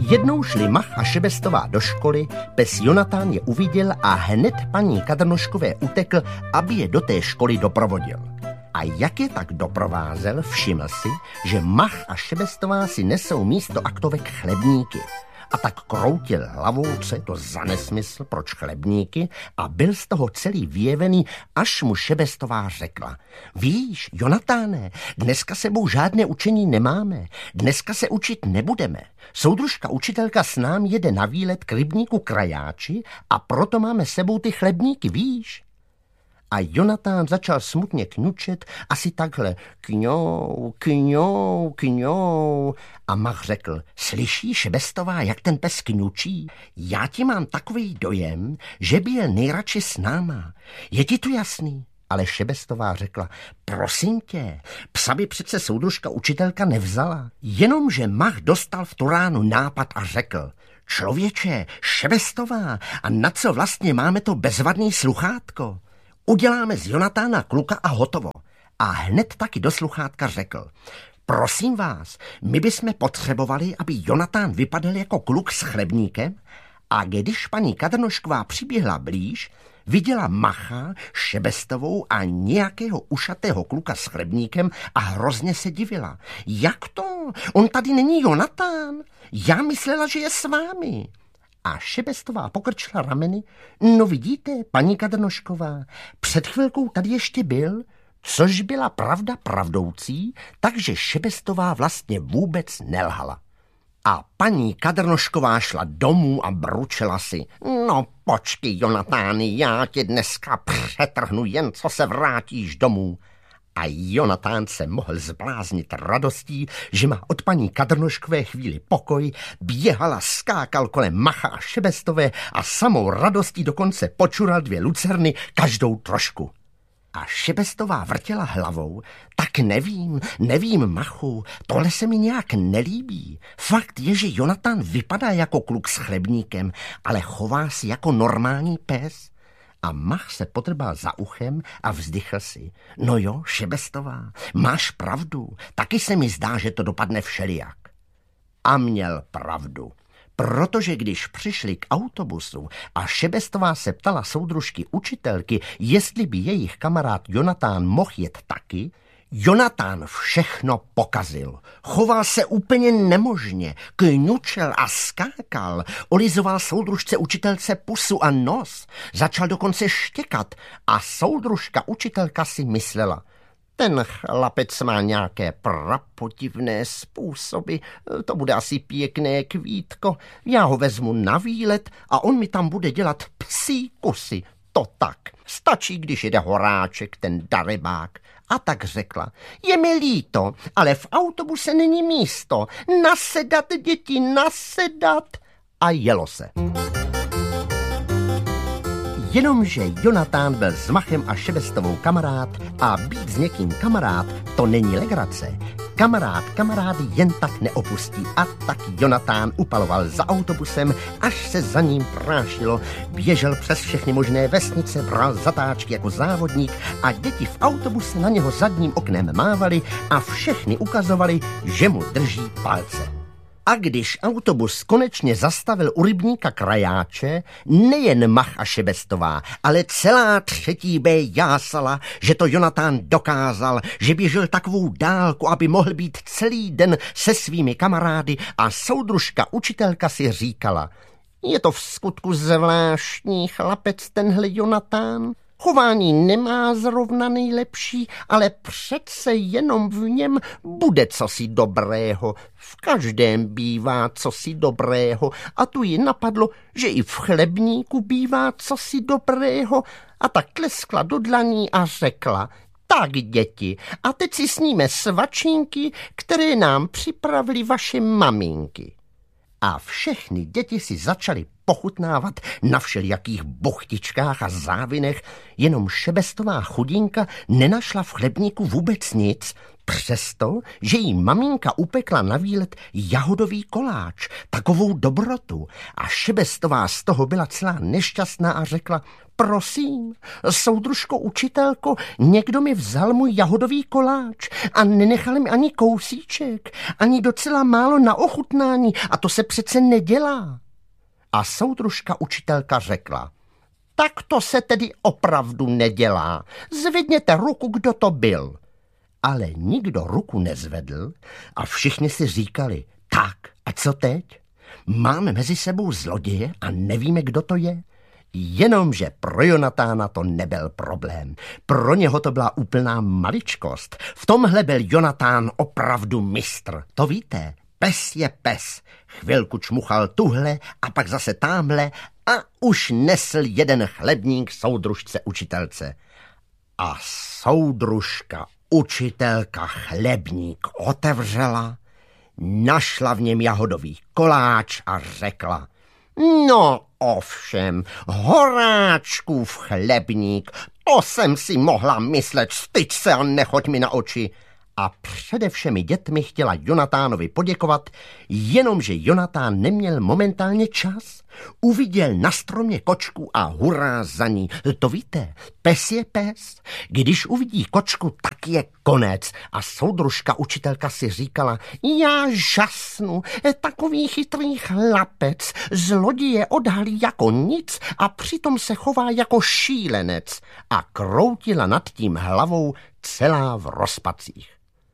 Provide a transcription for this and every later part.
Jednou šli Mach a Šebestová do školy, pes Jonatán je uviděl a hned paní Kadrnoškové utekl, aby je do té školy doprovodil. A jak je tak doprovázel, všiml si, že Mach a Šebestová si nesou místo aktovek chlebníky. A tak kroutil hlavou, co je to za nesmysl, proč chlebníky, a byl z toho celý vyjevený, až mu Šebestová řekla: víš, Jonatáne, dneska sebou žádné učení nemáme, dneska se učit nebudeme. Soudružka učitelka s námi jede na výlet k rybníku Krajáči a proto máme sebou ty chlebníky, víš? A Jonatán začal smutně kňučet, asi takhle: kňou, kňou, kňou. A Mach řekl: slyšíš, Šebestová, jak ten pes kňučí? Já ti mám takový dojem, že by jel nejradši s náma. Je ti to jasný? Ale Šebestová řekla: prosím tě, psa by přece soudružka učitelka nevzala. Jenomže Mach dostal v tu ránu nápad a řekl: člověče, Šebestová, a na co vlastně máme to bezvadný sluchátko? Uděláme z Jonatána kluka a hotovo. A hned taky do sluchátka řekl: prosím vás, my bychom potřebovali, aby Jonatán vypadal jako kluk s chlebníkem, a když paní Kadrnošková přiběhla blíž, viděla Macha, Šebestovou a nějakého ušatého kluka s chlebníkem a hrozně se divila. Jak to? On tady není Jonatán? Já myslela, že je s vámi. A Šebestová pokrčila rameny: no vidíte, paní Kadrnošková, před chvilkou tady ještě byl, což byla pravda pravdoucí, takže Šebestová vlastně vůbec nelhala. A paní Kadrnošková šla domů a bručela si: no počkej, Jonatány, já tě dneska přetrhnu, jen co se vrátíš domů. A Jonatán se mohl zbláznit radostí, že má od paní Kadrnoškové chvíli pokoj, běhal a skákal kolem Macha a Šebestové a samou radostí dokonce počural 2 lucerny, každou trošku. A Šebestová vrtěla hlavou: tak nevím, Machu, tohle se mi nějak nelíbí. Fakt je, že Jonatán vypadá jako kluk s chlebníkem, ale chová si jako normální pes. A Mach se potrbal za uchem a vzdychl si: no jo, Šebestová, máš pravdu, taky se mi zdá, že to dopadne všelijak. A měl pravdu, protože když přišli k autobusu a Šebestová se ptala soudružky učitelky, jestli by jejich kamarád Jonatán mohl jet taky, Jonatán všechno pokazil. Choval se úplně nemožně, kňučel a skákal, olizoval soudružce učitelce pusu a nos, začal dokonce štěkat a soudružka učitelka si myslela: ten chlapec má nějaké prapodivné způsoby, to bude asi pěkné kvítko, já ho vezmu na výlet a on mi tam bude dělat psí kusy. To tak, stačí, když jede Horáček, ten darebák. A tak řekla: je mi líto, ale v autobuse není místo. Nasedat, děti, nasedat. A jelo se. Jenomže Jonatán byl s Machem a Šebestovou kamarád a být s někým kamarád, to není legrace. Kamarád kamarády jen tak neopustí, a tak Jonatán upaloval za autobusem, až se za ním prášilo, běžel přes všechny možné vesnice, bral zatáčky jako závodník a děti v autobuse na něho zadním oknem mávali a všechny ukazovali, že mu drží palce. A když autobus konečně zastavil u rybníka Krajáče, nejen Mach a Šebestová, ale celá 3. B jásala, že to Jonatán dokázal, že běžel takovou dálku, aby mohl být celý den se svými kamarády, a soudružka učitelka si říkala: je to v skutku zvláštní chlapec tenhle Jonatán. Chování nemá zrovna nejlepší, ale přece jenom v něm bude cosi dobrého. V každém bývá cosi dobrého a tu ji napadlo, že i v chlebníku bývá cosi dobrého, a tak tleskla do dlaní a řekla: tak, děti, a teď si sníme svačinky, které nám připravili vaše maminky. A všechny děti si začaly pochutnávat na všelijakých buchtičkách a závinech, jenom Šebestová chudinka nenašla v chlebníku vůbec nic, Přesto, že jí maminka upekla na výlet jahodový koláč, takovou dobrotu, a Šebestová z toho byla celá nešťastná a řekla: prosím, soudružko učitelko, někdo mi vzal můj jahodový koláč a nenechal mi ani kousíček, ani docela málo na ochutnání, a to se přece nedělá. A soudružka učitelka řekla: tak to se tedy opravdu nedělá. Zvedněte ruku, kdo to byl. Ale nikdo ruku nezvedl a všichni si říkali: tak, a co teď? Máme mezi sebou zloděje a nevíme, kdo to je? Jenomže pro Jonatána to nebyl problém. Pro něho to byla úplná maličkost. V tomhle byl Jonatán opravdu mistr. To víte, pes je pes. Chvilku čmuchal tuhle a pak zase támhle a už nesl jeden chlebník soudružce učitelce. A soudružka učitelka chlebník otevřela, našla v něm jahodový koláč a řekla: no ovšem, Horáčkův chlebník, to jsem si mohla myslet, styď se a nechoď mi na oči. A přede všemi dětmi chtěla Jonatánovi poděkovat, jenomže Jonatán neměl momentálně čas. Uviděl na stromě kočku a hurá za ní. To víte, pes je pes. Když uvidí kočku, tak je konec. A soudružka učitelka si říkala: já žasnu, takový chytrý chlapec, zloděje odhalí jako nic a přitom se chová jako šílenec. A kroutila nad tím hlavou celá v rozpacích.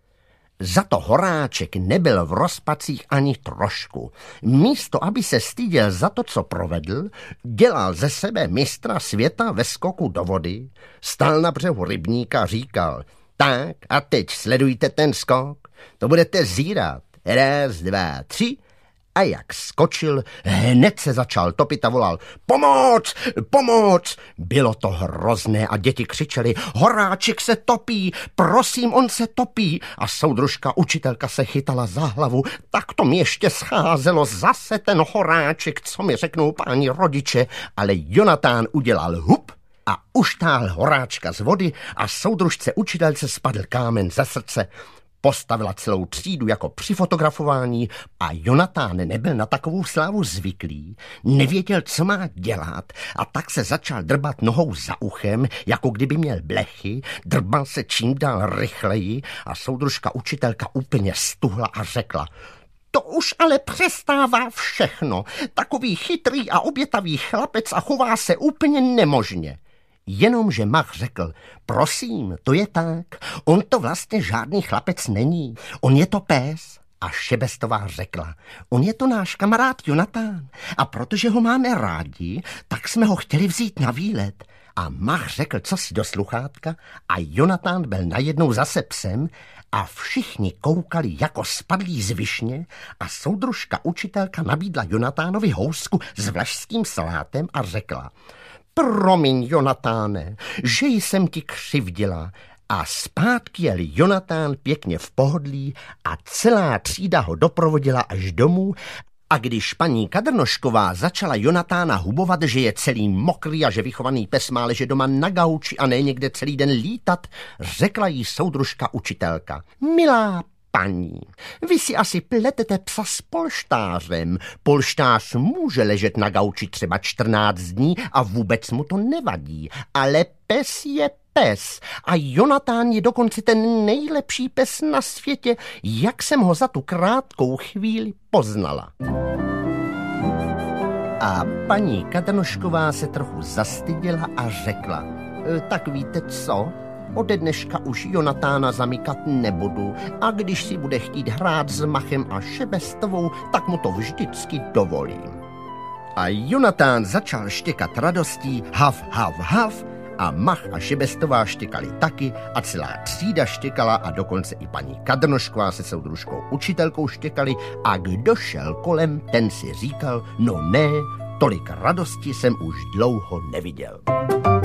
Za to Horáček nebyl v rozpacích ani trošku. Místo, aby se styděl za to, co provedl, dělal ze sebe mistra světa ve skoku do vody, stál na břehu rybníka a říkal: tak a teď sledujte ten skok, to budete zírat. 1, 2, 3. A jak skočil, hned se začal topit a volal: pomoc, pomoc! Bylo to hrozné a děti křičeli: Horáček se topí, prosím, on se topí. A soudružka učitelka se chytala za hlavu: tak to mi ještě scházelo, zase ten Horáček, co mi řeknou páni rodiče. Ale Jonatán udělal hup a uštáhl Horáčka z vody a soudružce učitelce spadl kámen ze srdce. Postavila celou třídu jako při fotografování a Jonatán nebyl na takovou slávu zvyklý, nevěděl, co má dělat, a tak se začal drbat nohou za uchem, jako kdyby měl blechy, drbal se čím dál rychleji a soudružka učitelka úplně stuhla a řekla: to už ale přestává všechno, takový chytrý a obětavý chlapec a chová se úplně nemožně. Jenomže Mach řekl: prosím, to je tak, on to vlastně žádný chlapec není, on je to pes. A Šebestová řekla: on je to náš kamarád Jonatán a protože ho máme rádi, tak jsme ho chtěli vzít na výlet. A Mach řekl cosi do sluchátka a Jonatán byl najednou zase psem a všichni koukali jako spadlí z višně a soudružka učitelka nabídla Jonatánovi housku s vlašským salátem a řekla: promiň, Jonatáne, že jsem ti křivdila. A zpátky jel Jonatán pěkně v pohodlí a celá třída ho doprovodila až domů. A když paní Kadrnošková začala Jonatána hubovat, že je celý mokrý a že vychovaný pes má ležet doma na gauči a ne někde celý den lítat, řekla jí soudružka učitelka: milá paní, vy si asi pletete psa s polštářem. Polštář může ležet na gauči třeba 14 dní a vůbec mu to nevadí, ale pes je pes a Jonatán je dokonce ten nejlepší pes na světě, jak jsem ho za tu krátkou chvíli poznala. A paní Kadrnošková se trochu zastyděla a řekla: tak víte co? Ode dneška už Jonatána zamykat nebudu a když si bude chtít hrát s Machem a Šebestovou, tak mu to vždycky dovolím. A Jonatán začal štěkat radostí hav, hav, hav a Mach a Šebestová štěkali taky a celá třída štěkala a dokonce i paní Kadrnošková se soudružkou učitelkou štěkali a kdo šel kolem, ten si říkal: no ne, tolik radosti jsem už dlouho neviděl.